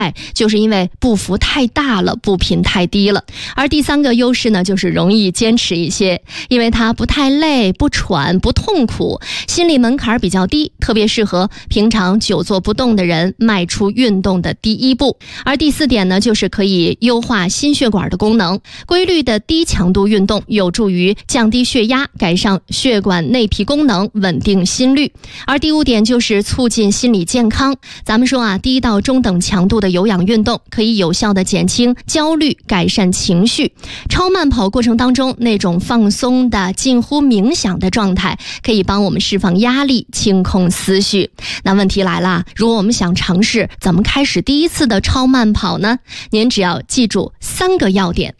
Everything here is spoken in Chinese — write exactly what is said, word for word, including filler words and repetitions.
就是因为步幅太大了，步频太低了。而第三个优势呢，就是容易坚持一些，因为它不太累、不喘、不痛苦，心理门槛比较低，特别适合平常久坐不动的人迈出运动的第一步。而第四点呢，就是可以优化心血管的功能，规律的低强度运动有助于降低血压，改善血管内皮功能，稳定心率。而第五点就是促进心理健康。咱们说啊，低到中等强度的有氧运动可以有效地减轻焦虑，改善情绪。超慢跑过程当中那种放松的近乎冥想的状态，可以帮我们释放压力，清空思绪。那问题来了，如果我们想尝试怎么开始第一次的超慢跑呢？您只要记住三个要点。